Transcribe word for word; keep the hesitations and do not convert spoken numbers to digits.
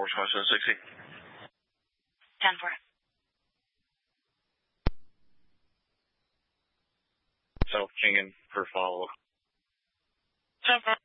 four five seven sixty. ten four. South King for follow-up. ten four.